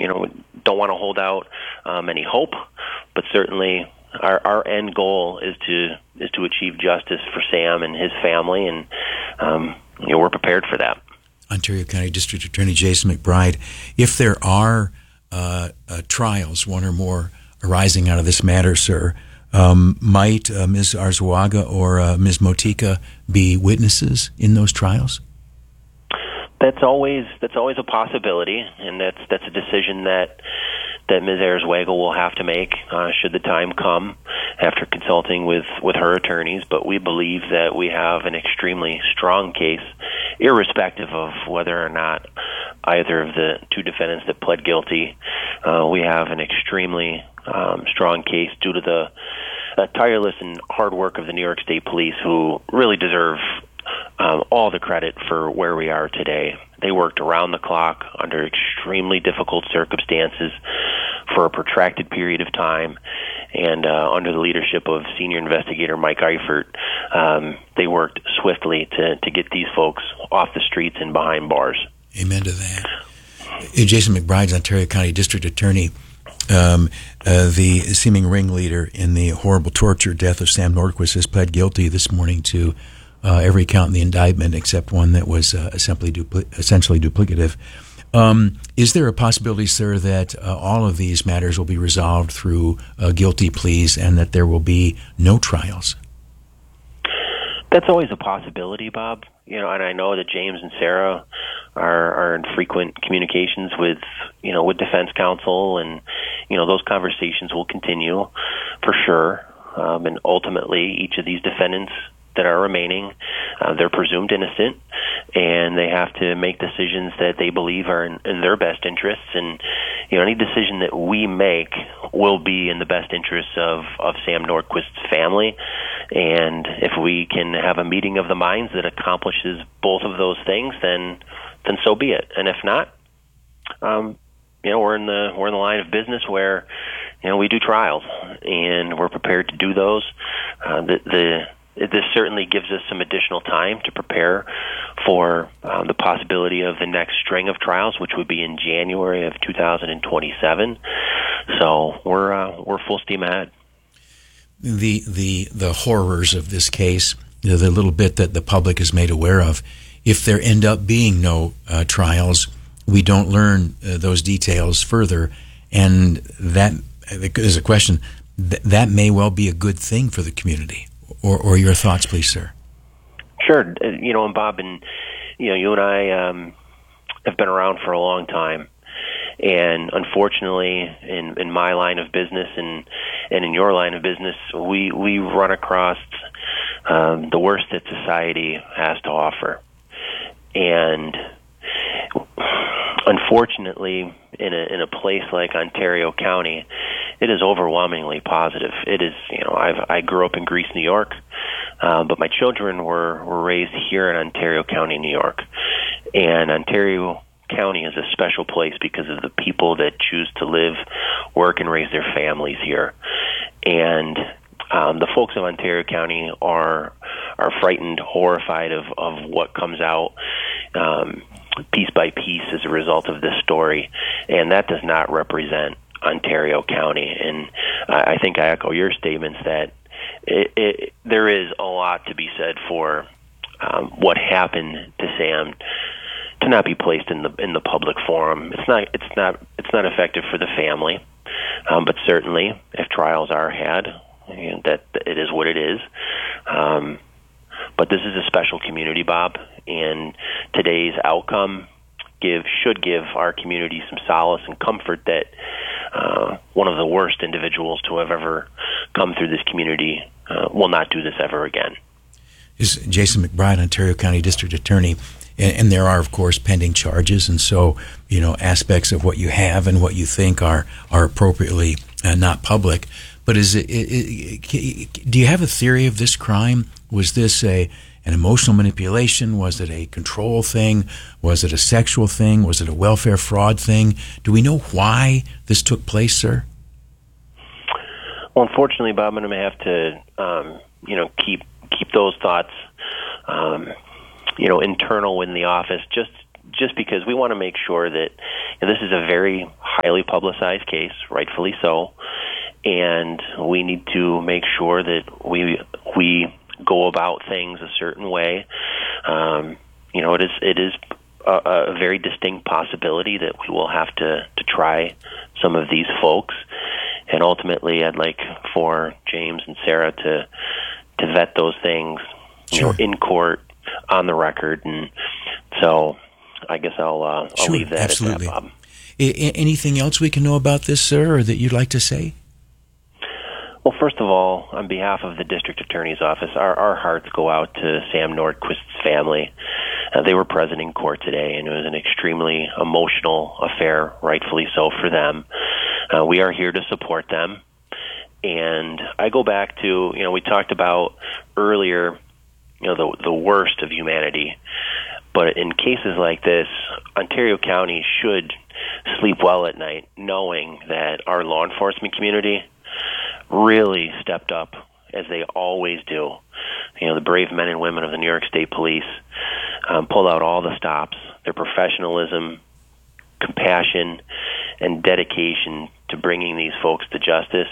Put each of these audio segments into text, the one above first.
don't want to hold out any hope, but certainly our end goal is to achieve justice for Sam and his family, and we're prepared for that. Ontario County District Attorney Jason McBride, if there are trials, one or more, arising out of this matter, sir, might Ms. Arzuaga or Ms. Motika be witnesses in those trials? That's always a possibility, and that's a decision that Ms. Arzuaga will have to make should the time come after consulting with her attorneys. But we believe that we have an extremely strong case, irrespective of whether or not either of the two defendants that pled guilty. We have an extremely strong case due to the tireless and hard work of the New York State Police, who really deserve all the credit for where we are today. They worked around the clock under extremely difficult circumstances for a protracted period of time, and under the leadership of senior investigator Mike Eifert, they worked swiftly to get these folks off the streets and behind bars. Amen to that. Jason McBride's Ontario County District Attorney. The seeming ringleader in the horrible torture death of Sam Nordquist has pled guilty this morning to every count in the indictment except one that was essentially duplicative. Is there a possibility, sir, that all of these matters will be resolved through guilty pleas and that there will be no trials? That's always a possibility, Bob. And I know that James and Sarah are in frequent communications with defense counsel, and those conversations will continue for sure. And ultimately, each of these defendants that are remaining, they're presumed innocent, and they have to make decisions that they believe are in their best interests. And any decision that we make will be in the best interests of Sam Nordquist's family. And if we can have a meeting of the minds that accomplishes both of those things, then so be it. And if not, we're in the line of business where we do trials, and we're prepared to do those. This certainly gives us some additional time to prepare for the possibility of the next string of trials, which would be in January of 2027. So we're full steam ahead. The horrors of this case, the little bit that the public is made aware of, if there end up being no trials, we don't learn those details further, and that is a question that may well be a good thing for the community. Or your thoughts, please, sir. Sure. And Bob, and you and I have been around for a long time, and unfortunately, in my line of business and in your line of business, we run across the worst that society has to offer, and unfortunately, in a place like Ontario County, it is overwhelmingly positive. It is, I grew up in Greece, New York, but my children were raised here in Ontario County, New York. And Ontario County is a special place because of the people that choose to live, work, and raise their families here. And the folks of Ontario County are frightened, horrified of what comes out piece by piece as a result of this story, and that does not represent Ontario County. And I think I echo your statements that there is a lot to be said for what happened to Sam to not be placed in the public forum. It's not effective for the family, but certainly if trials are had, that it is what it is. But this is a special community, Bob, and today's outcome should give our community some solace and comfort that one of the worst individuals to have ever come through this community will not do this ever again. Is Jason McBride, Ontario County District Attorney, and there are, of course, pending charges, and so aspects of what you have and what you think are appropriately not public. But do you have a theory of this crime? Was this an emotional manipulation? Was it a control thing? Was it a sexual thing? Was it a welfare fraud thing? Do we know why this took place, sir? Well, unfortunately, Bob, I'm going to have to, keep those thoughts, internal in the office, just just because we want to make sure that this is a very highly publicized case, rightfully so, and we need to make sure that we go about things a certain way. It is a very distinct possibility that we will have to try some of these folks, and ultimately, I'd like for James and Sarah to vet those things, in court, on the record, and so I guess I'll leave that absolutely. at that, Bob. Anything else we can know about this, sir, or that you'd like to say? Well, first of all, on behalf of the District Attorney's Office, our hearts go out to Sam Nordquist's family. They were present in court today, and it was an extremely emotional affair, rightfully so for them. We are here to support them. And I go back to, we talked about earlier, the worst of humanity. But in cases like this, Ontario County should sleep well at night knowing that our law enforcement community really stepped up, as they always do. The brave men and women of the New York State Police pulled out all the stops. Their professionalism, compassion, and dedication to bringing these folks to justice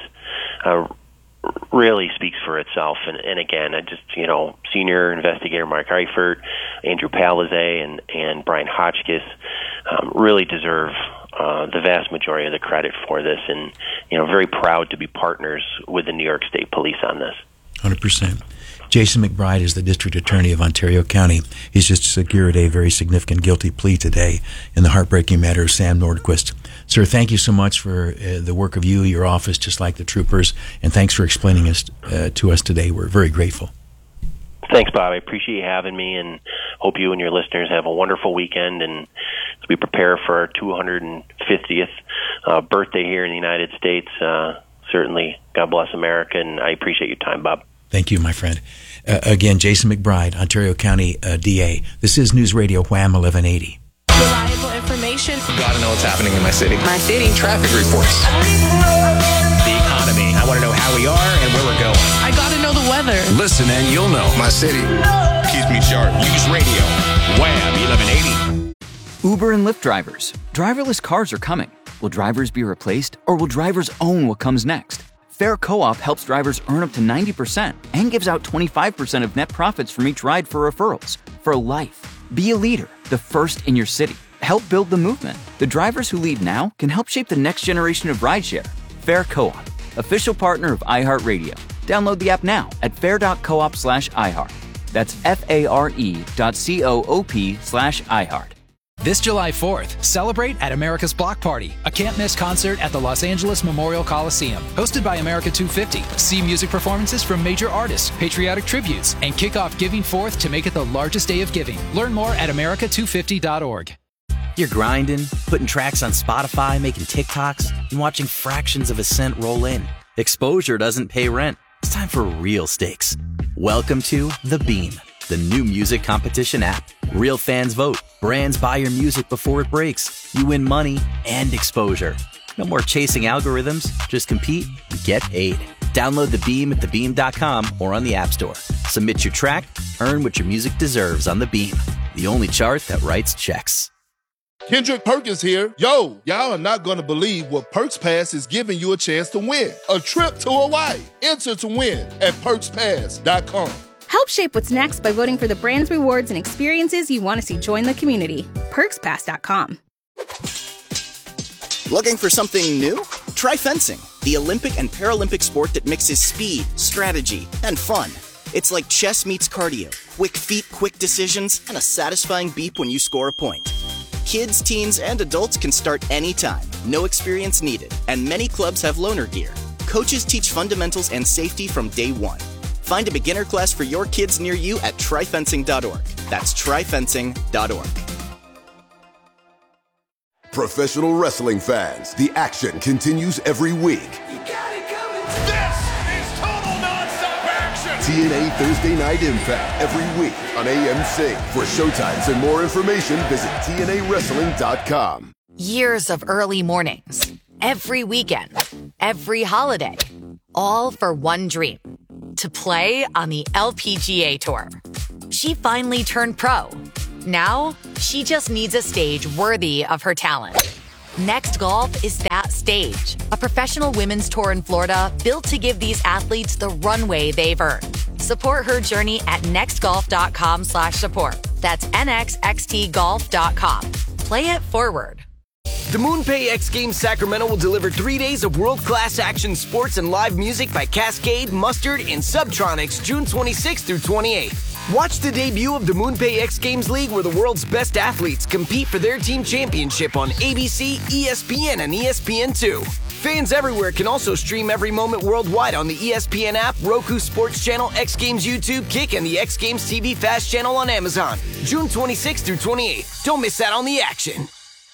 really speaks for itself. And again, I just, Senior Investigator Mark Eifert, Andrew Palizet, and Brian Hotchkiss really deserve the vast majority of the credit for this, and very proud to be partners with the New York State Police on this. 100%. Jason McBride is the District Attorney of Ontario County. He's just secured a very significant guilty plea today in the heartbreaking matter of Sam Nordquist. Sir, thank you so much for the work of you, your office, just like the troopers, and thanks for explaining this to us today. We're very grateful. Thanks, Bob. I appreciate you having me, and hope you and your listeners have a wonderful weekend. And as we prepare for our 250th birthday here in the United States, certainly God bless America, and I appreciate your time, Bob. Thank you, my friend. Again, Jason McBride, Ontario County DA. This is News Radio Wham 1180. Reliable information. Gotta know what's happening in my city. My city. Traffic reports. The economy. I want to know how we are and where we're going. I gotta know the weather. Listen and you'll know. My city keeps me sharp. News Radio Wham 1180. Uber and Lyft drivers. Driverless cars are coming. Will drivers be replaced, or will drivers own what comes next? Fair Co-op helps drivers earn up to 90% and gives out 25% of net profits from each ride for referrals. For life. Be a leader, the first in your city. Help build the movement. The drivers who lead now can help shape the next generation of rideshare. Fair Co-op, official partner of iHeartRadio. Download the app now at fair.coop/iHeart. That's FARE.coop/iHeart. This July 4th, celebrate at America's Block Party, a can't-miss concert at the Los Angeles Memorial Coliseum. Hosted by America 250, see music performances from major artists, patriotic tributes, and kick off Giving Forth to make it the largest day of giving. Learn more at america250.org. You're grinding, putting tracks on Spotify, making TikToks, and watching fractions of a cent roll in. Exposure doesn't pay rent. It's time for real stakes. Welcome to The Beam, the new music competition app. Real fans vote. Brands buy your music before it breaks. You win money and exposure. No more chasing algorithms. Just compete and get paid. Download The Beam at thebeam.com or on the App Store. Submit your track. Earn what your music deserves on The Beam, the only chart that writes checks. Kendrick Perkins here. Yo, y'all are not going to believe what Perks Pass is giving you a chance to win. A trip to Hawaii. Enter to win at perkspass.com. Help shape what's next by voting for the brands, rewards, and experiences you want to see join the community. PerksPass.com. Looking for something new? Try fencing, the Olympic and Paralympic sport that mixes speed, strategy, and fun. It's like chess meets cardio. Quick feet, quick decisions, and a satisfying beep when you score a point. Kids, teens, and adults can start anytime. No experience needed. And many clubs have loaner gear. Coaches teach fundamentals and safety from day one. Find a beginner class for your kids near you at tryfencing.org. That's tryfencing.org. Professional wrestling fans, the action continues every week. This is total nonstop action. TNA Thursday Night Impact every week on AMC. For showtimes and more information, visit TNAWrestling.com. Years of early mornings, every weekend, every holiday, all for one dream. To play on the LPGA Tour. She finally turned pro, Now, she just needs a stage worthy of her talent. Next Golf is that stage. A professional women's tour in Florida built to give these athletes the runway they've earned. Support her journey at nextgolf.com/support. That's nxxtgolf.com. Play it forward. The MoonPay X Games Sacramento will deliver 3 days of world-class action sports and live music by Cascade, Mustard, and Subtronics June 26th through 28th. Watch the debut of the MoonPay X Games League where the world's best athletes compete for their team championship on ABC, ESPN, and ESPN2. Fans everywhere can also stream every moment worldwide on the ESPN app, Roku Sports Channel, X Games YouTube, Kick, and the X Games TV Fast channel on Amazon. June 26th through 28th. Don't miss out on the action.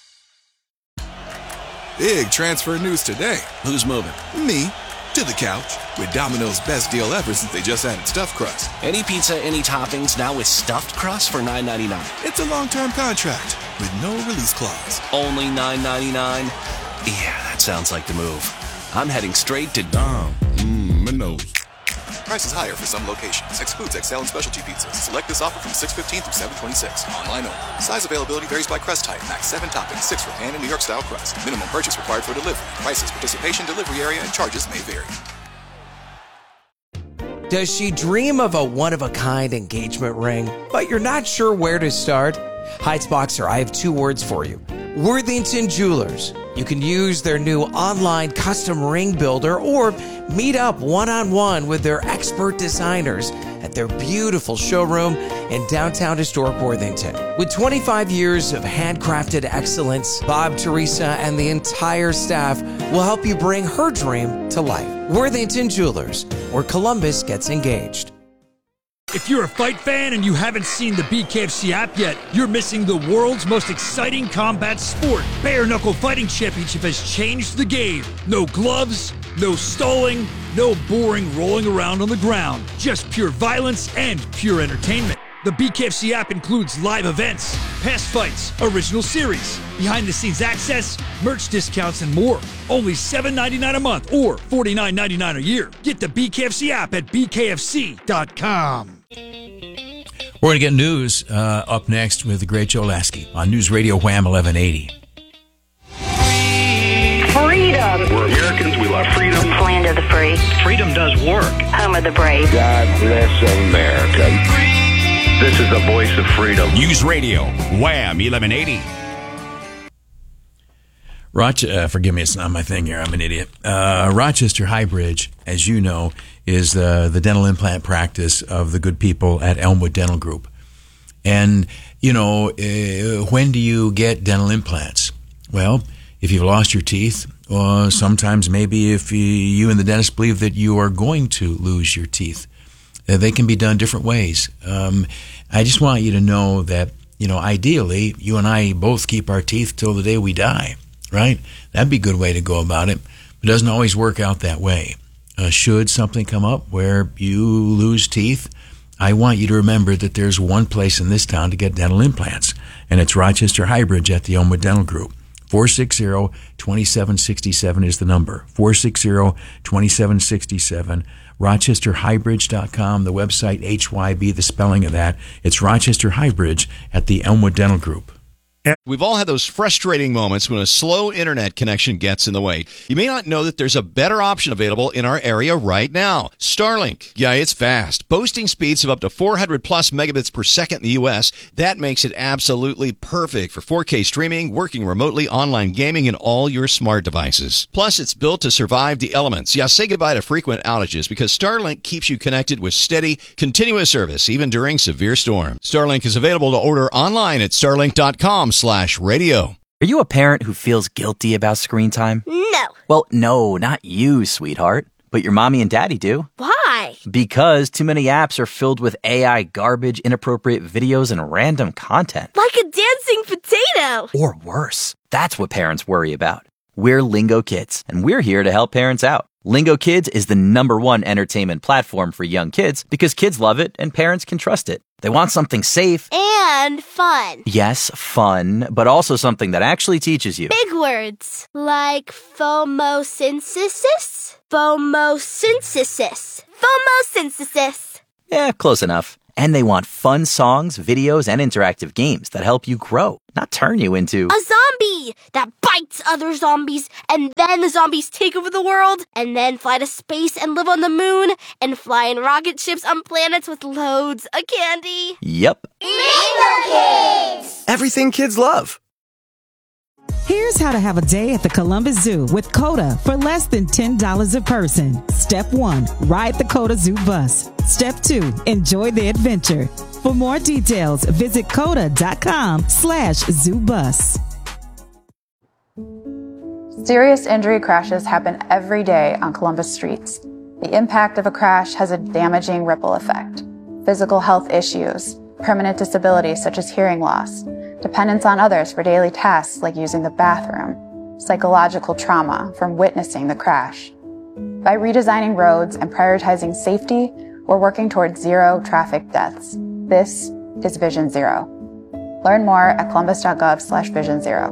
Big transfer news today. Who's moving? Me. To the couch. With Domino's best deal ever since they just added stuffed crust. Any pizza, any toppings, now with stuffed crust for $9.99. It's a long-term contract with no release clause. Only $9.99? Yeah, that sounds like the move. I'm heading straight to Domino's. Prices higher for some locations. Excludes XL and specialty pizzas. Select this offer from 6/15 through 7/26. Online only. Size availability varies by crust type. Max 7 toppings, 6 for pan and New York style crust. Minimum purchase required for delivery. Prices, participation, delivery area, and charges may vary. Does she dream of a one-of-a-kind engagement ring, but you're not sure where to start? Heights Boxer, I have 2 words for you. Worthington Jewelers. You can use their new online custom ring builder or meet up one-on-one with their expert designers at their beautiful showroom in downtown historic Worthington. With 25 years of handcrafted excellence, Bob, Teresa, and the entire staff will help you bring her dream to life. Worthington Jewelers, where Columbus gets engaged. If you're a fight fan and you haven't seen the BKFC app yet, you're missing the world's most exciting combat sport. Bare Knuckle Fighting Championship has changed the game. No gloves, no stalling, no boring rolling around on the ground. Just pure violence and pure entertainment. The BKFC app includes live events, past fights, original series, behind-the-scenes access, merch discounts, and more. Only $7.99 a month or $49.99 a year. Get the BKFC app at bkfc.com. We're going to get news up next with the great Joe Lasky on News Radio Wham 1180. Freedom. We're Americans. We love freedom. Land of the free. Freedom does work. Home of the brave. God bless America. This is the voice of freedom. News Radio Wham 1180. Forgive me, it's not my thing here. I'm an idiot. Rochester Highbridge, as you know, is the dental implant practice of the good people at Elmwood Dental Group. And, you know, when do you get dental implants? Well, if you've lost your teeth, or sometimes maybe if you and the dentist believe that you are going to lose your teeth. They can be done different ways. I just want you to know that, you know, ideally, you and I both keep our teeth till the day we die, right? That'd be a good way to go about it. It doesn't always work out that way. Should something come up where you lose teeth, I want you to remember that there's one place in this town to get dental implants, and it's Rochester Highbridge at the Elmwood Dental Group. 460-2767 is the number. 460-2767. RochesterHighbridge.com, the website, HYB, the spelling of that. It's Rochester Highbridge at the Elmwood Dental Group. We've all had those frustrating moments when a slow internet connection gets in the way. You may not know that there's a better option available in our area right now. Starlink. Yeah, it's fast. Boasting speeds of up to 400 plus megabits per second in the U.S. That makes it absolutely perfect for 4K streaming, working remotely, online gaming, and all your smart devices. Plus, it's built to survive the elements. Yeah, say goodbye to frequent outages because Starlink keeps you connected with steady, continuous service, even during severe storms. Starlink is available to order online at starlink.com/radio. Are you a parent who feels guilty about screen time? No. Well, no, not you, sweetheart. But your mommy and daddy do. Why? Because too many apps are filled with AI garbage, inappropriate videos, and random content. Like a dancing potato. Or worse. That's what parents worry about. We're Lingo Kids, and we're here to help parents out. Lingo Kids is the #1 entertainment platform for young kids because kids love it and parents can trust it. They want something safe and fun. Yes, fun, but also something that actually teaches you. Big words like phomosynthesis. Phomosynthesis. Phomosynthesis. Yeah, close enough. And they want fun songs, videos, and interactive games that help you grow, not turn you into a zombie that bites other zombies, and then the zombies take over the world, and then fly to space and live on the moon, and fly in rocket ships on planets with loads of candy. Yep. Rainbow Kids! Everything kids love. Here's how to have a day at the Columbus Zoo with COTA for less than $10 a person. Step 1, ride the COTA Zoo bus. Step 2, enjoy the adventure. For more details, visit COTA.com/zoobus. Serious injury crashes happen every day on Columbus streets. The impact of a crash has a damaging ripple effect. Physical health issues, permanent disabilities such as hearing loss, dependence on others for daily tasks like using the bathroom, psychological trauma from witnessing the crash. By redesigning roads and prioritizing safety, we're working towards zero traffic deaths. This is Vision Zero. Learn more at columbus.gov/Vision Zero.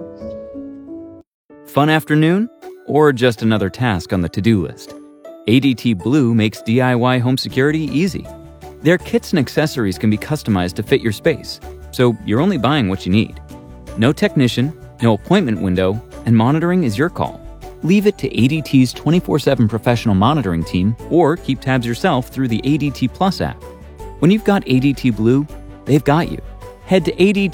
Fun afternoon? Or just another task on the to-do list? ADT Blue makes DIY home security easy. Their kits and accessories can be customized to fit your space, so you're only buying what you need. No technician, no appointment window, and monitoring is your call. Leave it to ADT's 24/7 professional monitoring team, or keep tabs yourself through the ADT Plus app. When you've got ADT Blue, they've got you. Head to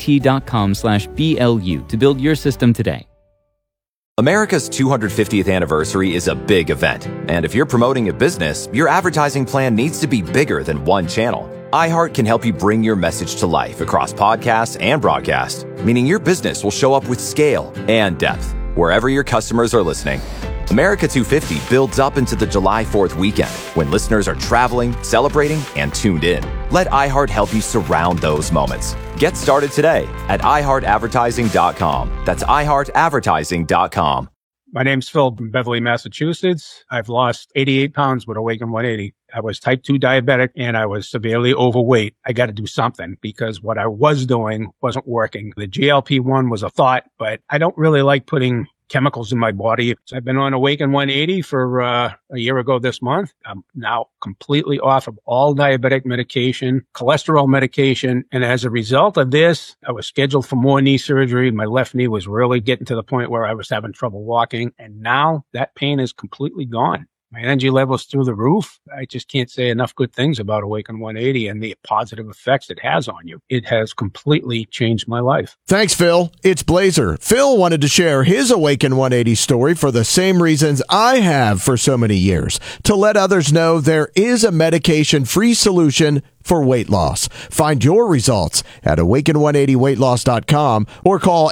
ADT.com/BLU to build your system today. America's 250th anniversary is a big event, and if you're promoting a business, your advertising plan needs to be bigger than one channel. iHeart can help you bring your message to life across podcasts and broadcast, meaning your business will show up with scale and depth wherever your customers are listening. America 250 builds up into the July 4th weekend when listeners are traveling, celebrating, and tuned in. Let iHeart help you surround those moments. Get started today at iHeartAdvertising.com. That's iHeartAdvertising.com. My name's Phil from Beverly, Massachusetts. I've lost 88 pounds with Awaken 180. I was type 2 diabetic and I was severely overweight. I got to do something because what I was doing wasn't working. The GLP-1 was a thought, but I don't really like putting chemicals in my body. So I've been on Awaken 180 for a year ago this month. I'm now completely off of all diabetic medication, cholesterol medication. And as a result of this, I was scheduled for more knee surgery. My left knee was really getting to the point where I was having trouble walking. And now that pain is completely gone. My energy level's through the roof. I just can't say enough good things about Awaken 180 and the positive effects it has on you. It has completely changed my life. Thanks, Phil. It's Blazer. Phil wanted to share his Awaken 180 story for the same reasons I have for so many years, to let others know there is a medication-free solution for weight loss. Find your results at awaken180weightloss.com or call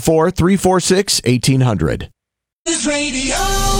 844-346-1800. This radio.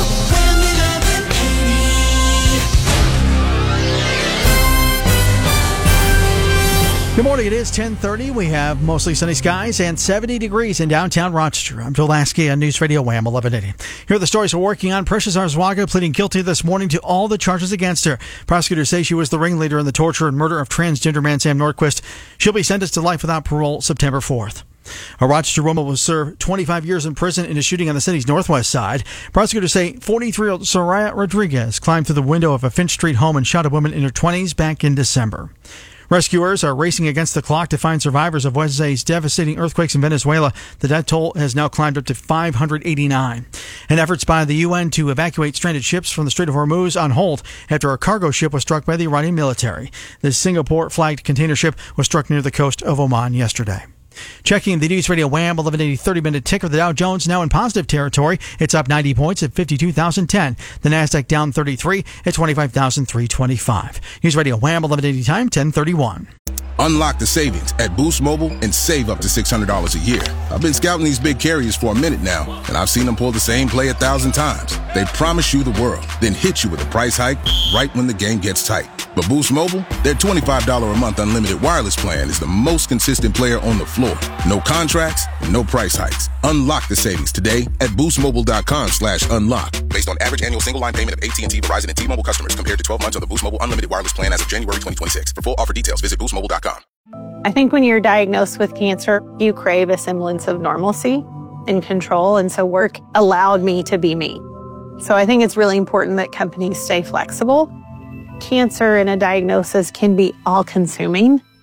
Good morning. It is 10:30. We have mostly sunny skies and 70 degrees in downtown Rochester. I'm Phil Lasky on News Radio Wham 1180. Here are the stories we're working on. Precious Arzwaga pleading guilty this morning to all the charges against her. Prosecutors say she was the ringleader in the torture and murder of transgender man Sam Nordquist. She'll be sentenced to life without parole September 4th. A Rochester woman will serve 25 years in prison in a shooting on the city's northwest side. Prosecutors say 43-year-old Soraya Rodriguez climbed through the window of a Finch Street home and shot a woman in her 20s back in December. Rescuers are racing against the clock to find survivors of Wednesday's devastating earthquakes in Venezuela. The death toll has now climbed up to 589. And efforts by the UN to evacuate stranded ships from the Strait of Hormuz on hold after a cargo ship was struck by the Iranian military. The Singapore-flagged container ship was struck near the coast of Oman yesterday. Checking the News Radio Wham 1180 30-minute ticker. The Dow Jones now in positive territory. It's up 90 points at 52,010. The Nasdaq down 33 at 25,325. News Radio Wham 1180 time 1031. Unlock the savings at Boost Mobile and save up to $600 a year. I've been scouting these big carriers for a minute now, and I've seen them pull the same play 1,000 times. They promise you the world, then hit you with a price hike right when the game gets tight. But Boost Mobile, their $25 a month unlimited wireless plan is the most consistent player on the floor. No contracts, no price hikes. Unlock the savings today at boostmobile.com/unlock. Based on average annual single line payment of AT&T, Verizon, and T-Mobile customers compared to 12 months on the Boost Mobile unlimited wireless plan as of January 2026. For full offer details, visit boostmobile.com. I think when you're diagnosed with cancer, you crave a semblance of normalcy and control. And so work allowed me to be me. So I think it's really important that companies stay flexible. Cancer and a diagnosis can be all-consuming.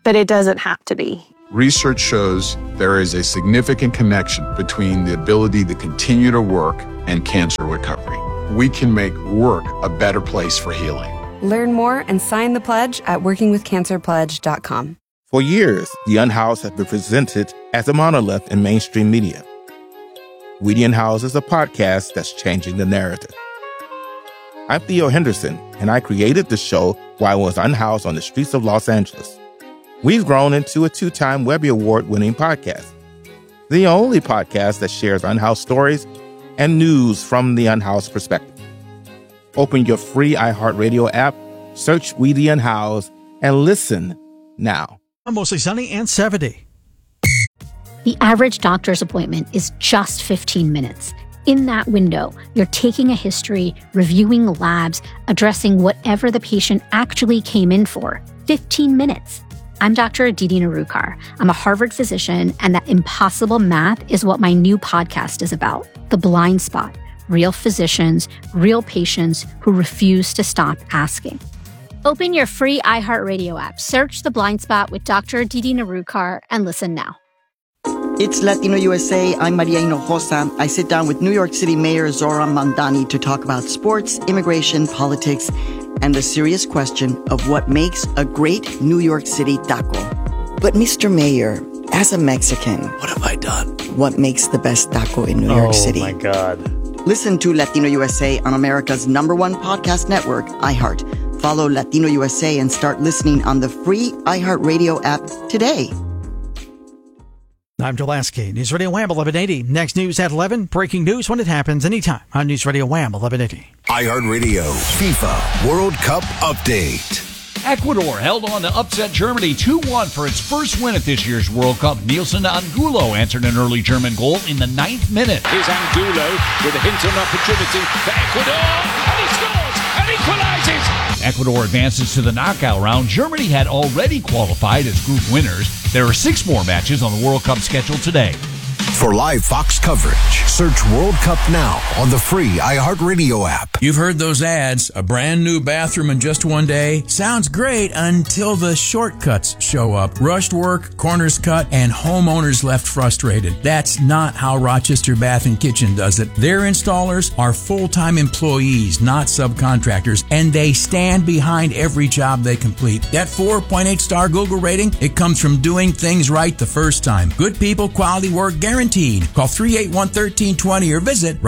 but it doesn't have to be. Research shows there is a significant connection between the ability to continue to work and cancer recovery. We can make work a better place for healing. Learn more and sign the pledge at workingwithcancerpledge.com. For years, The Unhoused has been presented as a monolith in mainstream media. We the Unhoused is a podcast that's changing the narrative. I'm Theo Henderson, and I created the show while I was unhoused on the streets of Los Angeles. We've grown into a 2-time Webby Award-winning podcast, the only podcast that shares unhoused stories and news from the unhoused perspective. Open your free iHeartRadio app, search We the Unhoused, and listen now. Mostly sunny and 70. The average doctor's appointment is just 15 minutes. In that window, you're taking a history, reviewing labs, addressing whatever the patient actually came in for. 15 minutes. I'm Dr. Aditi Narukar. I'm a Harvard physician, and that impossible math is what my new podcast is about. The Blind Spot. Real physicians, real patients who refuse to stop asking. Open your free iHeartRadio app, search The Blind Spot with Dr. Aditi Narukar, and listen now. It's Latino USA. I'm Maria Hinojosa. I sit down with New York City Mayor Zoran Mandani to talk about sports, immigration, politics, and the serious question of what makes a great New York City taco. But Mr. Mayor, as a Mexican, what have I done? What makes the best taco in New York City? Oh my God. Listen to Latino USA on America's #1 podcast network, iHeart. Follow Latino USA and start listening on the free iHeartRadio app today. I'm Joe Lasky, News Radio Wham 1180. Next news at 11. Breaking news when it happens anytime on News Radio Wham 1180. iHeartRadio FIFA World Cup Update. Ecuador held on to upset Germany 2-1 for its first win at this year's World Cup. Nielsen Angulo answered an early German goal in the 9th minute. Here's Angulo with a hint of an opportunity for Ecuador, and he scores and equalizes. Ecuador advances to the knockout round. Germany had already qualified as group winners. There are 6 more matches on the World Cup schedule today. For live Fox coverage, search World Cup now on the free iHeartRadio app. You've heard those ads. A brand new bathroom in just one day. Sounds great until the shortcuts show up. Rushed work, corners cut, and homeowners left frustrated. That's not how Rochester Bath and Kitchen does it. Their installers are full-time employees, not subcontractors, and they stand behind every job they complete. That 4.8-star Google rating, it comes from doing things right the first time. Good people, quality work, guaranteed. Call 381-1320 or visit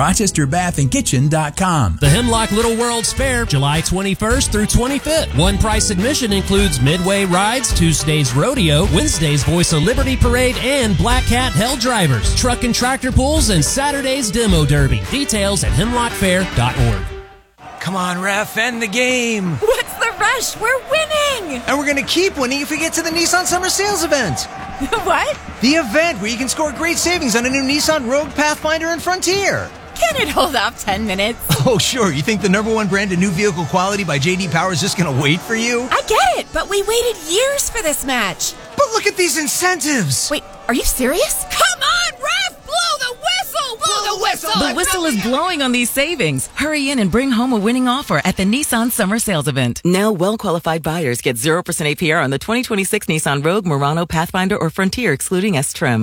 rochesterbathandkitchen.com. The Hemlock Little World's Fair, July 21st through 25th. One price admission includes Midway Rides, Tuesday's Rodeo, Wednesday's Voice of Liberty Parade, and Black Cat Hell Drivers, Truck and Tractor Pulls, and Saturday's Demo Derby. Details at hemlockfair.org. Come on, ref, end the game. What's the rush? We're winning. And we're going to keep winning if we get to the Nissan Summer Sales event. What? The event where you can score great savings on a new Nissan Rogue, Pathfinder, and Frontier. Can it hold off 10 minutes? Oh, sure. You think the #1 brand of new vehicle quality by J.D. Power is just going to wait for you? I get it, but we waited years for this match. But look at these incentives. Wait, are you serious? Come on, ref! Blow the whistle! Blow the whistle! The whistle is blowing on these savings. Hurry in and bring home a winning offer at the Nissan Summer Sales event. Now, well-qualified buyers get 0% APR on the 2026 Nissan Rogue, Murano, Pathfinder, or Frontier, excluding S-Trim.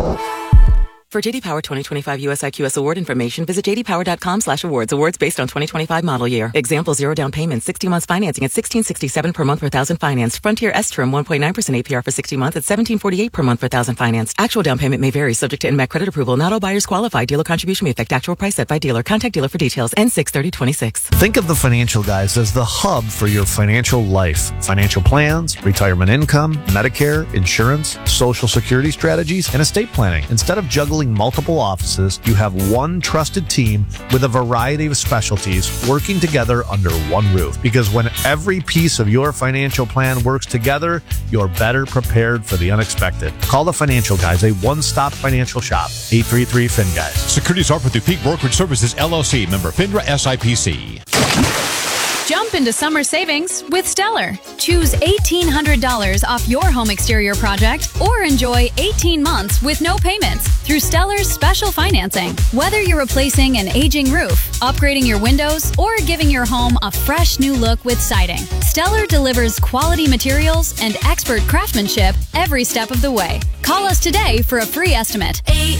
For J.D. Power 2025 US IQS award information, visit jdpower.com/awards. Awards based on 2025 model year. Example, 0 down payment, 60 months financing at $1667 per month per thousand financed. Frontier S-Trim 1.9% APR for 60 months at $1748 per month per thousand financed. Actual down payment may vary, subject to NMAC credit approval. Not all buyers qualify. Dealer contribution may affect actual price set by dealer. Contact dealer for details. N6/30/26. Think of the Financial Guys as the hub for your financial life. Financial plans, retirement income, Medicare, insurance, Social Security strategies, and estate planning. Instead of juggling multiple offices, you have one trusted team with a variety of specialties working together under one roof. Because when every piece of your financial plan works together, you're better prepared for the unexpected. Call the Financial Guys, a one-stop financial shop. 833-FIN-GUYS. Securities offered through Peak Brokerage Services, LLC, member FINRA SIPC. Jump into summer savings with Stellar. Choose $1,800 off your home exterior project or enjoy 18 months with no payments through Stellar's special financing. Whether you're replacing an aging roof, upgrading your windows, or giving your home a fresh new look with siding, Stellar delivers quality materials and expert craftsmanship every step of the way. Call us today for a free estimate.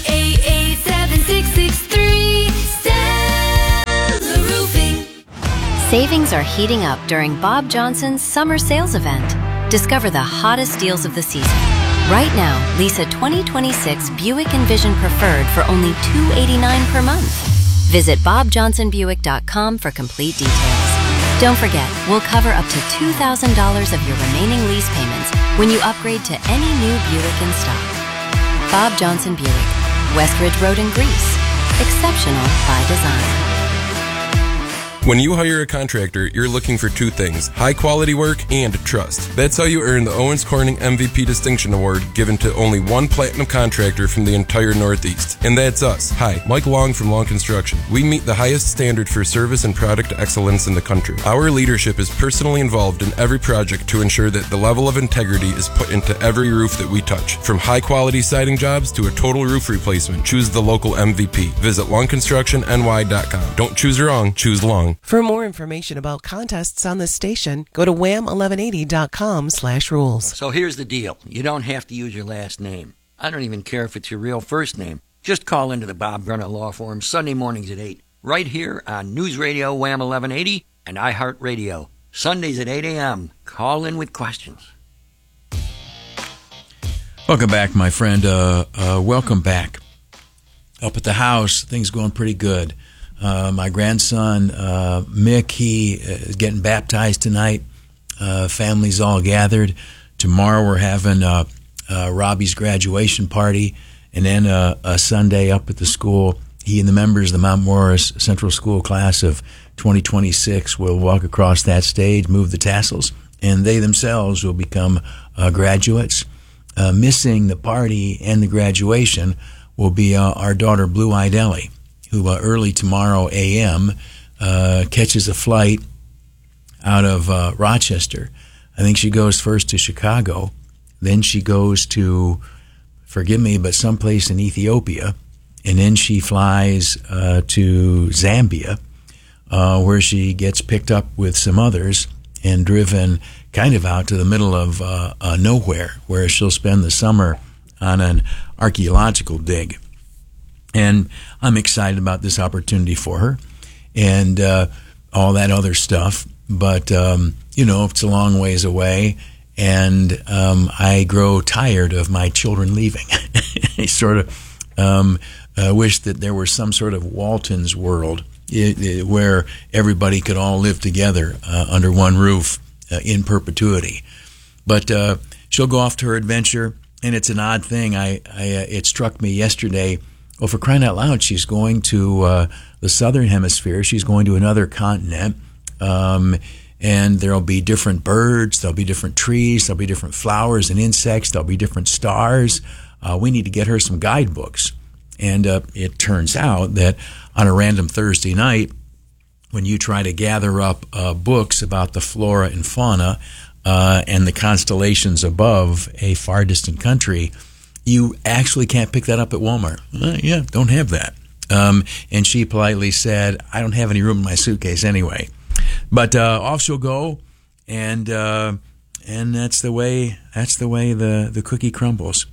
888-7663 Stellar Roofing. Savings are heating up during Bob Johnson's summer sales event. Discover the hottest deals of the season. Right now, lease a 2026 Buick Envision Preferred for only $289 per month. Visit BobJohnsonBuick.com for complete details. Don't forget, we'll cover up to $2,000 of your remaining lease payments when you upgrade to any new Buick in stock. Bob Johnson Buick, Westridge Road in Greece. Exceptional by design. When you hire a contractor, you're looking for two things: high quality work and trust. That's how you earn the Owens Corning MVP Distinction Award, given to only one platinum contractor from the entire Northeast. And that's us. Hi, Mike Long from Long Construction. We meet the highest standard for service and product excellence in the country. Our leadership is personally involved in every project to ensure that the level of integrity is put into every roof that we touch. From high quality siding jobs to a total roof replacement, choose the local MVP. Visit longconstructionny.com. Don't choose wrong, choose Long. For more information about contests on this station, go to wham1180.com/rules. So here's the deal. You don't have to use your last name. I don't even care if it's your real first name. Just call into the Bob Brenner Law Firm Sunday mornings at 8, right here on News Radio Wham 1180 and iHeartRadio. Sundays at 8 a.m. Call in with questions. Welcome back, my friend. Welcome back. Up at the house, things going pretty good. My grandson, Mick, he is getting baptized tonight. Family's all gathered. Tomorrow we're having Robbie's graduation party, and then a Sunday up at the school. He and the members of the Mount Morris Central School class of 2026 will walk across that stage, move the tassels, and they themselves will become graduates. Missing the party and the graduation will be our daughter, Blue-Eyed Ellie, who early tomorrow a.m. Catches a flight out of Rochester. I think she goes first to Chicago, then she goes to, forgive me, but someplace in Ethiopia, and then she flies to Zambia, where she gets picked up with some others and driven kind of out to the middle of nowhere, where she'll spend the summer on an archaeological dig. And I'm excited about this opportunity for her and all that other stuff. But, it's a long ways away, and I grow tired of my children leaving. I sort of wish that there were some sort of Walton's world where everybody could all live together under one roof in perpetuity. But she'll go off to her adventure, and it's an odd thing. It struck me yesterday. Well, for crying out loud, she's going to the southern hemisphere. She's going to another continent, and there'll be different birds, there'll be different trees, there'll be different flowers and insects, there'll be different stars. We need to get her some guidebooks. And it turns out that on a random Thursday night, when you try to gather up books about the flora and fauna and the constellations above a far distant country, you actually can't pick that up at Walmart. Don't have that. And she politely said, I don't have any room in my suitcase anyway. But off she'll go, and that's the way the cookie crumbles.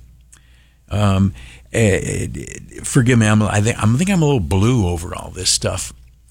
Forgive me, I think I'm a little blue over all this stuff.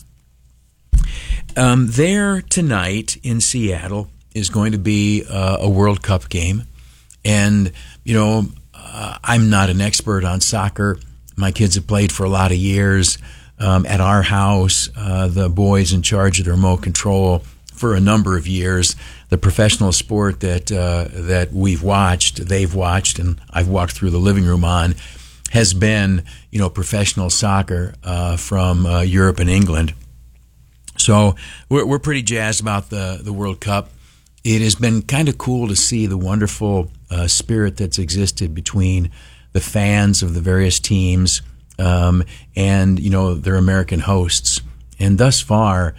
There tonight in Seattle is going to be a World Cup game, and I'm not an expert on soccer. My kids have played for a lot of years. At our house, the boys in charge of the remote control for a number of years. The professional sport that they've watched, and I've walked through the living room on, has been professional soccer from Europe and England. So we're pretty jazzed about the World Cup. It has been kind of cool to see the wonderful spirit that's existed between the fans of the various teams and their American hosts. And thus far,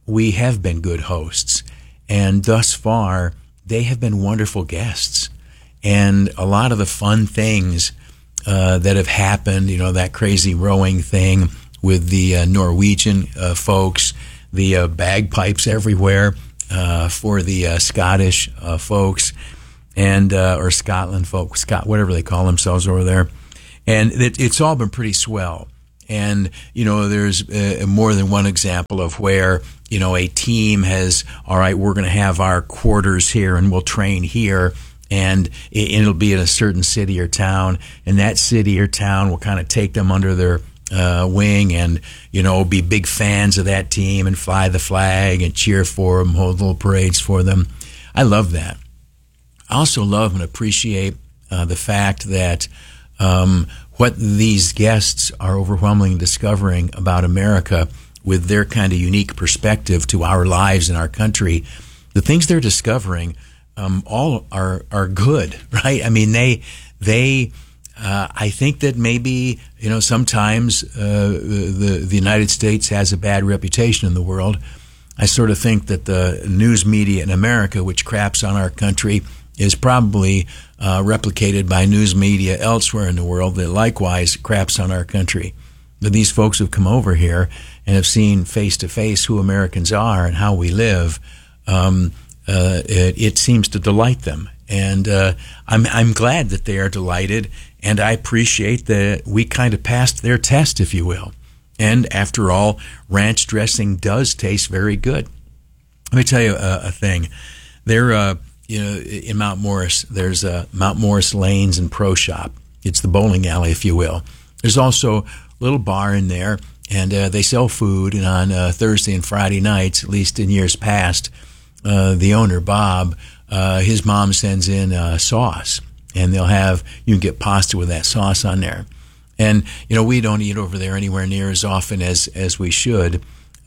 we have been good hosts. And thus far, they have been wonderful guests. And a lot of the fun things that have happened, that crazy rowing thing with the Norwegian folks, the bagpipes everywhere for the Scottish folks, and or Scotland folks, whatever they call themselves over there. And it's all been pretty swell. And, there's more than one example of where, a team has, all right, we're going to have our quarters here and we'll train here. And it'll be in a certain city or town. And that city or town will kind of take them under their wing and, be big fans of that team and fly the flag and cheer for them, hold little parades for them. I love that. I also love and appreciate the fact that what these guests are overwhelmingly discovering about America with their kind of unique perspective to our lives and our country, the things they're discovering all are good, right? I mean, they I think that maybe, sometimes the United States has a bad reputation in the world. I sort of think that the news media in America, which craps on our country, is probably replicated by news media elsewhere in the world that likewise craps on our country. But these folks have come over here and have seen face to face who Americans are and how we live. It seems to delight them, and I'm glad that they are delighted, and I appreciate that we kind of passed their test, if you will. And after all, ranch dressing does taste very good. Let me tell you a thing. There, in Mount Morris, there's Mount Morris Lanes and Pro Shop. It's the bowling alley, if you will. There's also a little bar in there, and they sell food. And on Thursday and Friday nights, at least in years past, the owner, Bob, his mom sends in sauce, and you can get pasta with that sauce on there. And, we don't eat over there anywhere near as often as we should.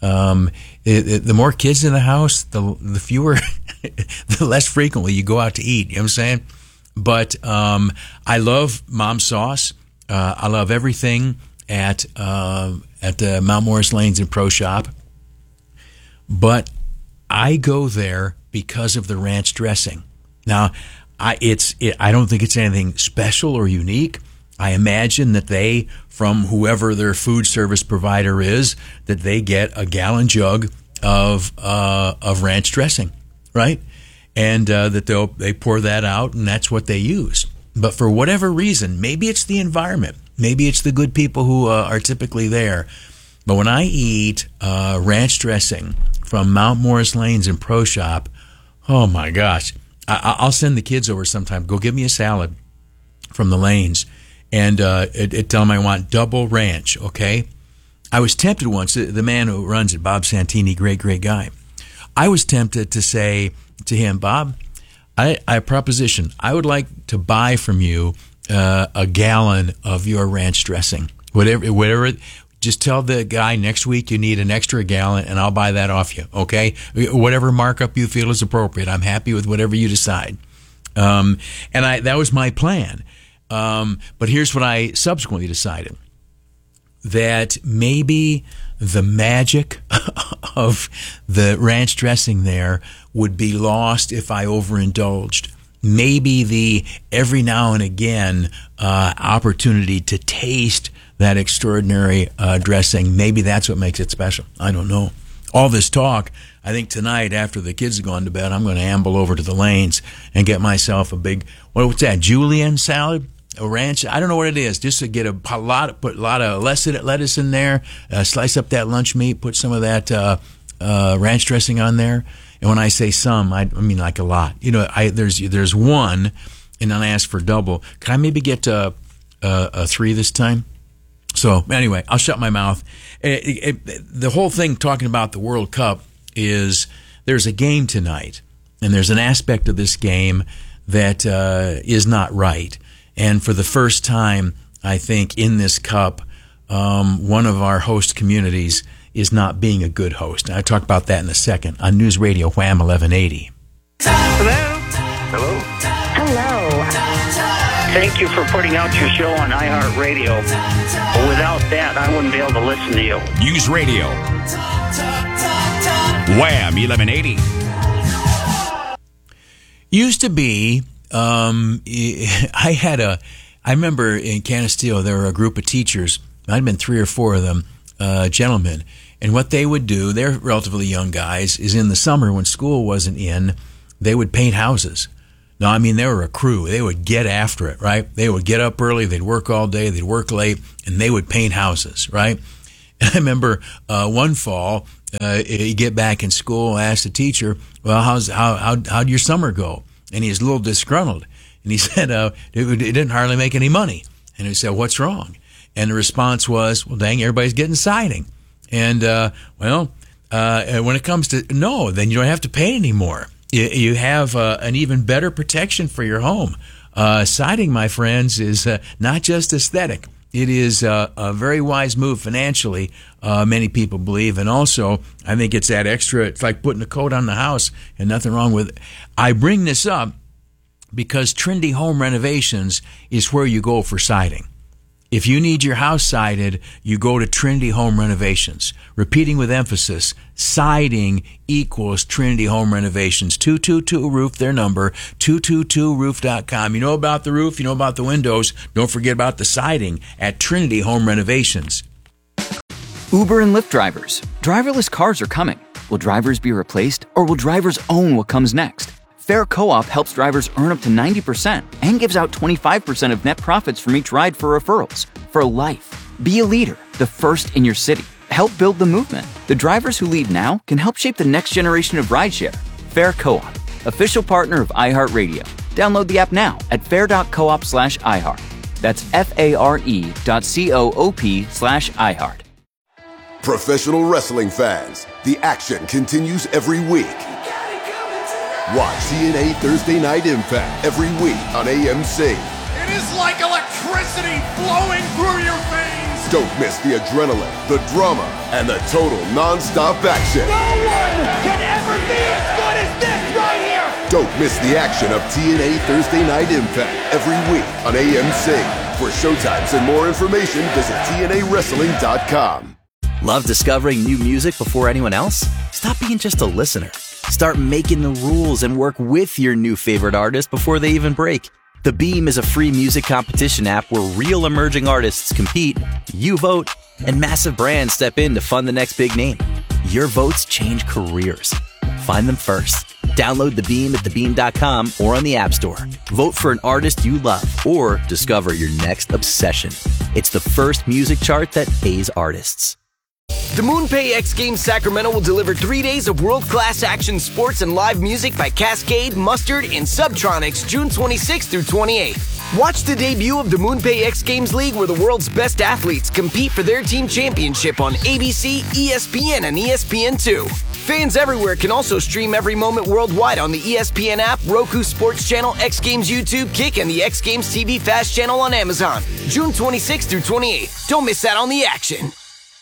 The more kids in the house, the fewer, the less frequently you go out to eat. You know what I'm saying? But I love Mom's sauce. I love everything at Mount Morris Lanes and Pro Shop. But I go there because of the ranch dressing. Now, I don't think it's anything special or unique. I imagine that they, from whoever their food service provider is, that they get a gallon jug of ranch dressing, right? And that they pour that out, and that's what they use. But for whatever reason, maybe it's the environment, maybe it's the good people who are typically there. But when I eat ranch dressing from Mount Morris Lanes and Pro Shop, oh my gosh, I'll send the kids over sometime. Go get me a salad from the Lanes. And tell them I want double ranch, okay? I was tempted once, the man who runs it, Bob Santini, great guy. I was tempted to say to him, Bob, I have a proposition. I would like to buy from you a gallon of your ranch dressing. Whatever. Just tell the guy next week you need an extra gallon, and I'll buy that off you, okay? Whatever markup you feel is appropriate. I'm happy with whatever you decide. And that was my plan. But here's what I subsequently decided. That maybe the magic of the ranch dressing there would be lost if I overindulged. Maybe the every now and again opportunity to taste that extraordinary dressing, maybe that's what makes it special. I don't know. All this talk, I think tonight after the kids have gone to bed, I'm going to amble over to the Lanes and get myself a big, what's that, julienne salad? A ranch, I don't know what it is, just to get put a lot of lettuce in there, slice up that lunch meat, put some of that ranch dressing on there. And when I say some, I mean like a lot. There's one, and then I ask for double. Can I maybe get a 3 this time? So anyway, I'll shut my mouth. The whole thing talking about the World Cup is there's a game tonight, and there's an aspect of this game that is not right. And for the first time, I think, in this cup, one of our host communities is not being a good host. And I'll talk about that in a second on News Radio Wham 1180. Hello? Thank you for putting out your show on iHeartRadio. Without that, I wouldn't be able to listen to you. News Radio Wham 1180. Used to be, I remember in Canisteo, there were a group of teachers, might have been 3 or 4 of them, gentlemen, and what they would do, they're relatively young guys, is in the summer when school wasn't in, they would paint houses. No, I mean, they were a crew. They would get after it, right? They would get up early, they'd work all day, they'd work late, and they would paint houses, right? And I remember one fall, you get back in school, asked the teacher, well, how'd your summer go? And he was a little disgruntled. And he said, it didn't hardly make any money. And he said, what's wrong? And the response was, well, dang, everybody's getting siding. And, when it comes to, no, then you don't have to pay anymore. You have an even better protection for your home. Siding, my friends, is not just aesthetic. It is a very wise move financially, many people believe. And also, I think it's that extra, it's like putting a coat on the house and nothing wrong with it. I bring this up because Trinity Home Renovations is where you go for siding. If you need your house sided, you go to Trinity Home Renovations. Repeating with emphasis, siding equals Trinity Home Renovations. 222 Roof, their number, 222roof.com. You know about the roof, you know about the windows. Don't forget about the siding at Trinity Home Renovations. Uber and Lyft drivers. Driverless cars are coming. Will drivers be replaced, or will drivers own what comes next? Fair Co-op helps drivers earn up to 90% and gives out 25% of net profits from each ride for referrals. For life. Be a leader, the first in your city. Help build the movement. The drivers who lead now can help shape the next generation of rideshare. Fair Co-op, official partner of iHeartRadio. Download the app now at fair.coop/iHeart. That's FARE.coop/iHeart. Professional wrestling fans, the action continues every week. Watch TNA Thursday Night Impact every week on AMC. It is like electricity flowing through your veins. Don't miss the adrenaline, the drama, and the total non-stop action. No one can ever be as good as this right here. Don't miss the action of TNA Thursday Night Impact every week on AMC. For showtimes and more information, visit TNAWrestling.com. Love discovering new music before anyone else? Stop being just a listener. Start making the rules and work with your new favorite artist before they even break. The Beam is a free music competition app where real emerging artists compete, you vote, and massive brands step in to fund the next big name. Your votes change careers. Find them first. Download The Beam at thebeam.com or on the App Store. Vote for an artist you love or discover your next obsession. It's the first music chart that pays artists. The MoonPay X Games Sacramento will deliver 3 days of world-class action sports and live music by Cascade, Mustard, and Subtronics June 26th through 28th. Watch the debut of the MoonPay X Games League where the world's best athletes compete for their team championship on ABC, ESPN, and ESPN2. Fans everywhere can also stream every moment worldwide on the ESPN app, Roku Sports Channel, X Games YouTube, Kick, and the X Games TV Fast Channel on Amazon. June 26th through 28th. Don't miss out on the action.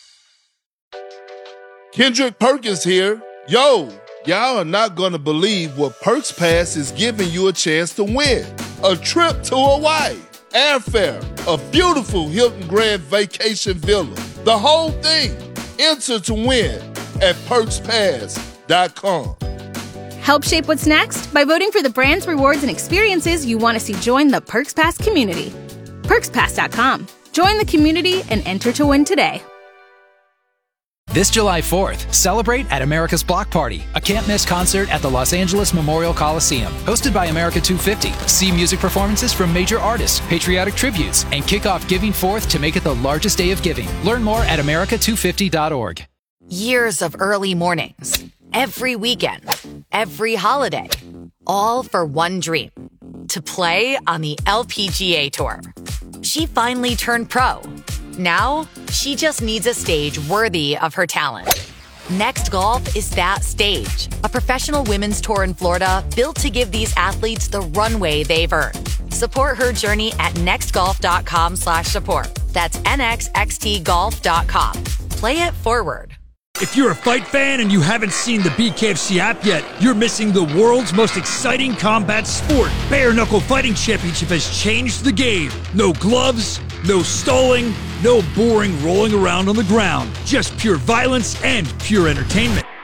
Kendrick Perkins here. Yo, y'all are not going to believe what Perks Pass is giving you a chance to win. A trip to Hawaii, airfare, a beautiful Hilton Grand Vacation Villa. The whole thing. Enter to win at PerksPass.com. Help shape what's next by voting for the brands, rewards, and experiences you want to see join the Perks Pass community. PerksPass.com. Join the community and enter to win today. This July 4th, celebrate at America's Block Party, a can't-miss concert at the Los Angeles Memorial Coliseum. Hosted by America 250, see music performances from major artists, patriotic tributes, and kick off Giving 4th to make it the largest day of giving. Learn more at america250.org. Years of early mornings, every weekend, every holiday, all for one dream, to play on the LPGA Tour. She finally turned pro. Now, she just needs a stage worthy of her talent. Next Golf is that stage. A professional women's tour in Florida built to give these athletes the runway they've earned. Support her journey at nextgolf.com/support. That's nxxtgolf.com. Play it forward. If you're a fight fan and you haven't seen the BKFC app yet, you're missing the world's most exciting combat sport. Bare Knuckle Fighting Championship has changed the game. No gloves, no stalling, no boring rolling around on the ground. Just pure violence and pure entertainment.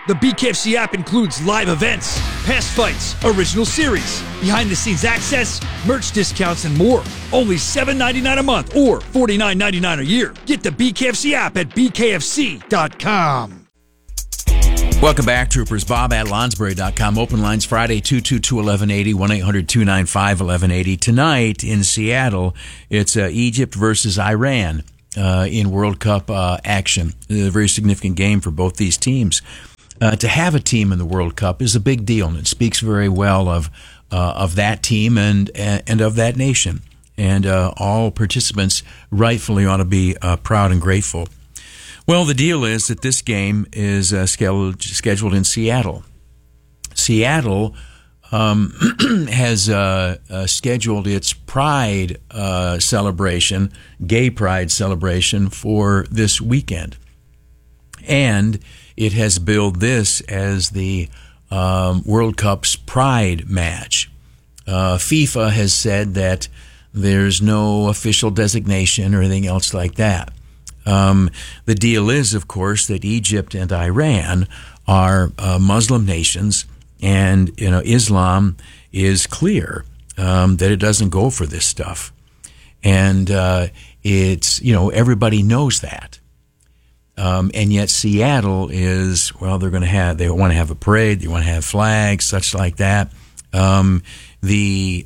The BKFC app includes live events, past fights, original series, behind-the-scenes access, merch discounts, and more. Only $7.99 a month or $49.99 a year. Get the BKFC app at bkfc.com. Welcome back, Troopers. Bob at Lonsberry.com. Open lines Friday, 222-1180, 1-800-295-1180. Tonight in Seattle, it's Egypt versus Iran in World Cup action. A very significant game for both these teams. To have a team in the World Cup is a big deal, and it speaks very well of that team and of that nation. And all participants rightfully ought to be proud and grateful. Well, the deal is that this game is scheduled in Seattle. Seattle has scheduled its Pride celebration, gay Pride celebration, for this weekend. And it has billed this as the World Cup's Pride match. FIFA has said that there's no official designation or anything else like that. The deal is, of course, that Egypt and Iran are Muslim nations, and Islam is clear that it doesn't go for this stuff, and it's everybody knows that, and yet Seattle is they want to have a parade, they want to have flags, such like that. The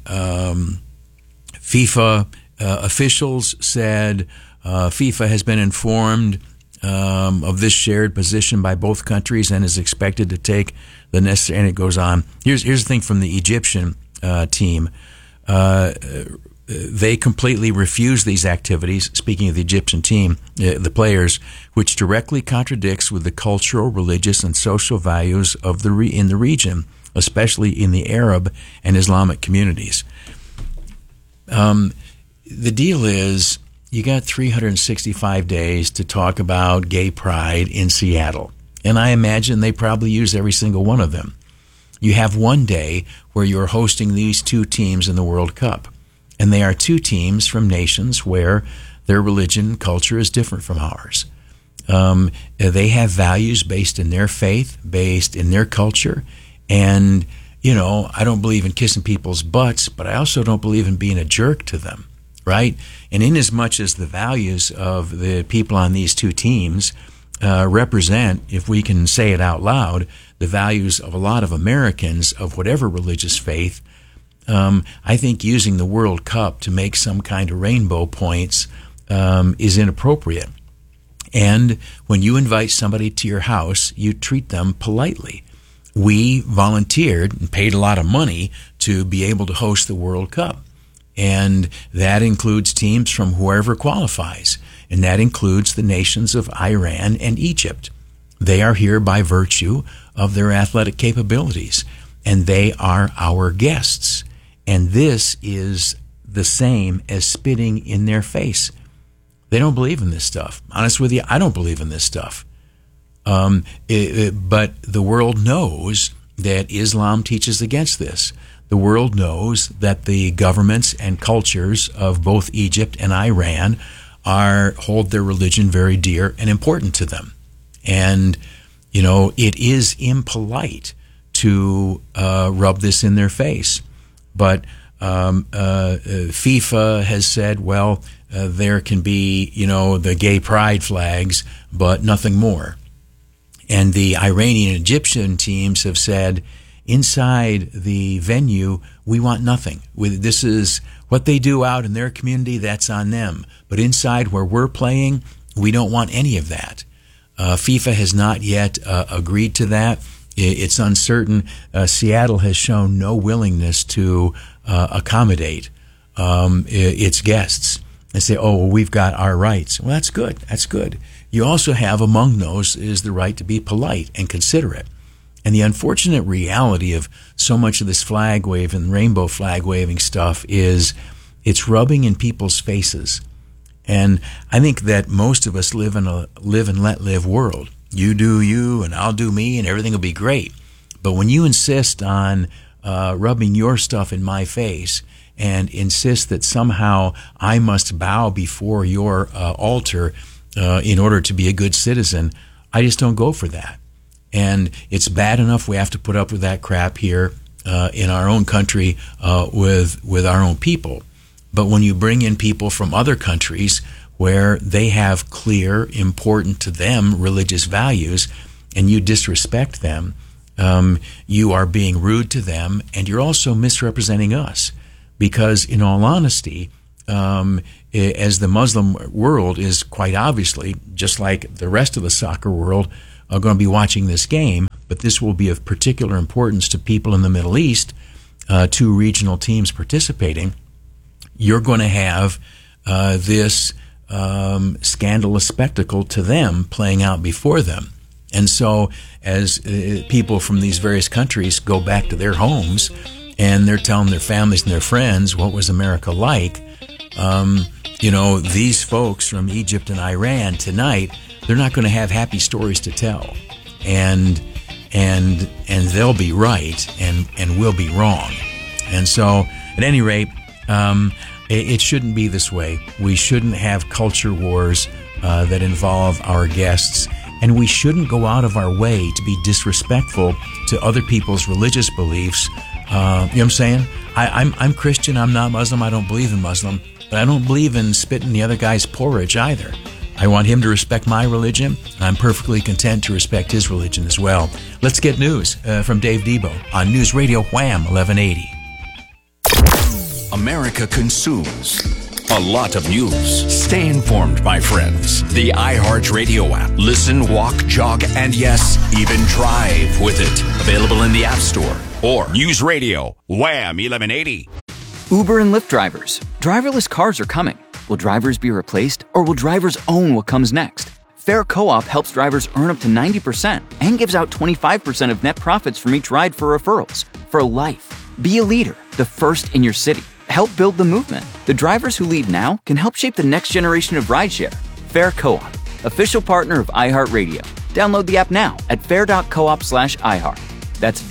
FIFA officials said. FIFA has been informed of this shared position by both countries and is expected to take the necessary. And it goes on. Here's the thing from the Egyptian team. They completely refuse these activities. Speaking of the Egyptian team, the players, which directly contradicts with the cultural, religious, and social values of in the region, especially in the Arab and Islamic communities. The deal is. You got 365 days to talk about gay pride in Seattle. And I imagine they probably use every single one of them. You have one day where you're hosting these two teams in the World Cup. And they are two teams from nations where their religion and culture is different from ours. They have values based in their faith, based in their culture. And, I don't believe in kissing people's butts, but I also don't believe in being a jerk to them. Right? And in as much as the values of the people on these two teams represent, if we can say it out loud, the values of a lot of Americans of whatever religious faith, I think using the World Cup to make some kind of rainbow points is inappropriate. And when you invite somebody to your house, you treat them politely. We volunteered and paid a lot of money to be able to host the World Cup. And that includes teams from whoever qualifies. And that includes the nations of Iran and Egypt. They are here by virtue of their athletic capabilities. And they are our guests. And this is the same as spitting in their face. They don't believe in this stuff. Honest with you, I don't believe in this stuff. But the world knows that Islam teaches against this. The world knows that the governments and cultures of both Egypt and Iran hold their religion very dear and important to them. And, it is impolite to rub this in their face. But FIFA has said, there can be, the gay pride flags, but nothing more. And the Iranian and Egyptian teams have said, inside the venue, we want nothing. This is what they do out in their community, that's on them. But inside where we're playing, we don't want any of that. FIFA has not yet agreed to that. It's uncertain. Seattle has shown no willingness to accommodate its guests and say, we've got our rights. Well, that's good. That's good. You also have among those is the right to be polite and considerate. And the unfortunate reality of so much of this flag wave and rainbow flag waving stuff is it's rubbing in people's faces. And I think that most of us live in a live and let live world. You do you and I'll do me and everything will be great. But when you insist on rubbing your stuff in my face and insist that somehow I must bow before your altar in order to be a good citizen, I just don't go for that. And it's bad enough we have to put up with that crap here in our own country with our own people. But when you bring in people from other countries where they have clear, important to them religious values, and you disrespect them, you are being rude to them, and you're also misrepresenting us. Because in all honesty, as the Muslim world is quite obviously, just like the rest of the soccer world, are going to be watching this game, but this will be of particular importance to people in the Middle East, 2 regional teams participating. You're going to have this scandalous spectacle to them playing out before them. And so as people from these various countries go back to their homes and they're telling their families and their friends what was America like, these folks from Egypt and Iran tonight, they're not going to have happy stories to tell, and they'll be right, and we'll be wrong. And so, at any rate, it shouldn't be this way. We shouldn't have culture wars that involve our guests, and we shouldn't go out of our way to be disrespectful to other people's religious beliefs. You know what I'm saying? I'm Christian. I'm not Muslim. I don't believe in Muslim, but I don't believe in spitting the other guy's porridge either. I want him to respect my religion, and I'm perfectly content to respect his religion as well. Let's get news from Dave Debo on News Radio Wham 1180. America consumes a lot of news. Stay informed, my friends. The iHeartRadio app. Listen, walk, jog, and yes, even drive with it. Available in the App Store or News Radio Wham 1180. Uber and Lyft drivers. Driverless cars are coming. Will drivers be replaced, or will drivers own what comes next? Fair Co-op helps drivers earn up to 90% and gives out 25% of net profits from each ride for referrals. For life. Be a leader, the first in your city. Help build the movement. The drivers who lead now can help shape the next generation of rideshare. Fair Co-op, official partner of iHeartRadio. Download the app now at fair.coop/iHeart. That's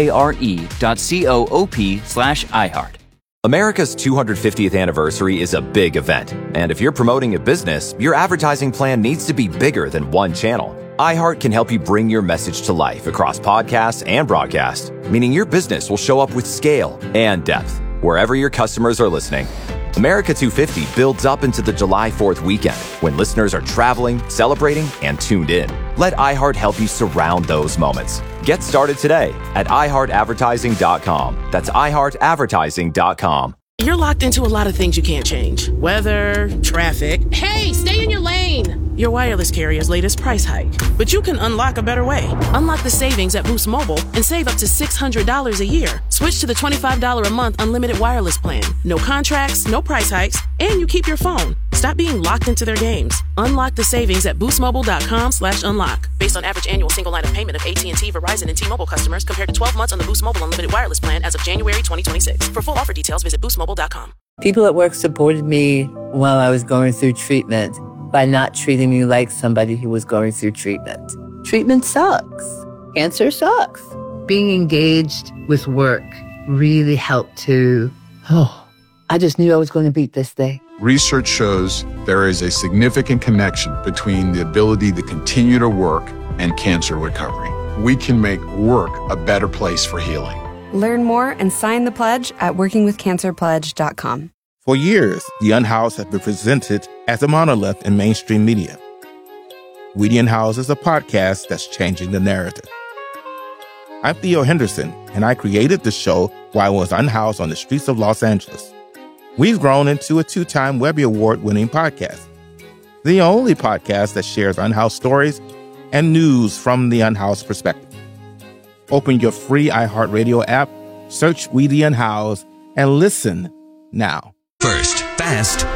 FARE.coop/iHeart. America's 250th anniversary is a big event, and if you're promoting a business, your advertising plan needs to be bigger than one channel. iHeart can help you bring your message to life across podcasts and broadcast, meaning your business will show up with scale and depth wherever your customers are listening. America 250 builds up into the July 4th weekend when listeners are traveling, celebrating, and tuned in. Let iHeart help you surround those moments. Get started today at iHeartAdvertising.com. That's iHeartAdvertising.com. You're locked into a lot of things you can't change. Weather, traffic. Hey, stay in your lane! Your wireless carrier's latest price hike. But you can unlock a better way. Unlock the savings at Boost Mobile and save up to $600 a year. Switch to the $25 a month unlimited wireless plan. No contracts, no price hikes, and you keep your phone. Stop being locked into their games. Unlock the savings at boostmobile.com/unlock. Based on average annual single line of payment of AT&T, Verizon, and T-Mobile customers compared to 12 months on the Boost Mobile unlimited wireless plan as of January 2026. For full offer details, visit boostmobile.com. People at work supported me while I was going through treatment by not treating me like somebody who was going through treatment. Treatment sucks. Cancer sucks. Being engaged with work really helped to, I just knew I was going to beat this thing. Research shows there is a significant connection between the ability to continue to work and cancer recovery. We can make work a better place for healing. Learn more and sign the pledge at workingwithcancerpledge.com. For years, The Unhoused has been presented as a monolith in mainstream media. We The Unhoused is a podcast that's changing the narrative. I'm Theo Henderson, and I created the show while I was unhoused on the streets of Los Angeles. We've grown into a 2-time Webby Award-winning podcast, the only podcast that shares unhoused stories and news from the unhoused perspective. Open your free iHeartRadio app, search We The Unhoused, and listen now. First, fast,